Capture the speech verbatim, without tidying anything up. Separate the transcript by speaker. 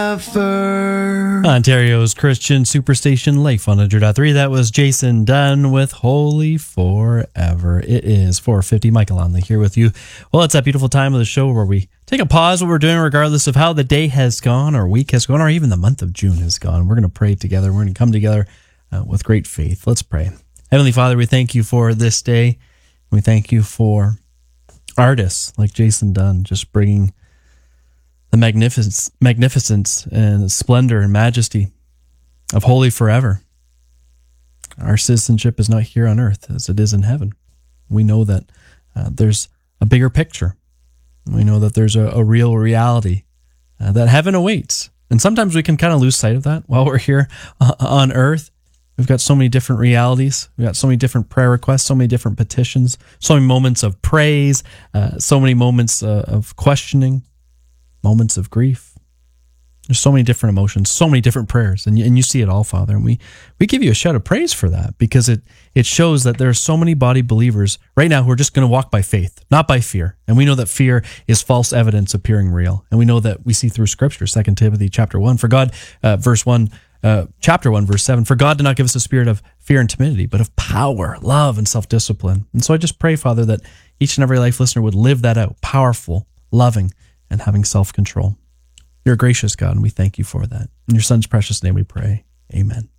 Speaker 1: Ontario's Christian Superstation Life on one hundred point three. That was Jason Dunn with Holy Forever. It is four fifty. Michael Onley here with you. Well, it's that beautiful time of the show where we take a pause what we're doing regardless of how the day has gone or week has gone or even the month of June has gone. We're going to pray together. We're going to come together uh, with great faith. Let's pray. Heavenly Father, we thank you for this day. We thank you for artists like Jason Dunn just bringing the magnificence, magnificence and splendor and majesty of Holy Forever. Our citizenship is not here on earth as it is in heaven. We know that uh, there's a bigger picture. We know that there's a, a real reality uh, that heaven awaits. And sometimes we can kind of lose sight of that while we're here uh, on earth. We've got so many different realities. We've got so many different prayer requests, so many different petitions, so many moments of praise, uh, so many moments uh, of questioning, moments of grief. There's so many different emotions, so many different prayers, and you, and you see it all, Father. And we, we give you a shout of praise for that because it, it shows that there are so many body believers right now who are just going to walk by faith, not by fear. And we know that fear is false evidence appearing real. And we know that we see through Scripture, Second Timothy chapter one, for God, uh, verse one, uh, chapter one, verse seven, for God did not give us a spirit of fear and timidity, but of power, love, and self-discipline. And so I just pray, Father, that each and every life listener would live that out, powerful, loving, and having self-control. You're a gracious God, and we thank you for that. In your Son's precious name we pray. Amen.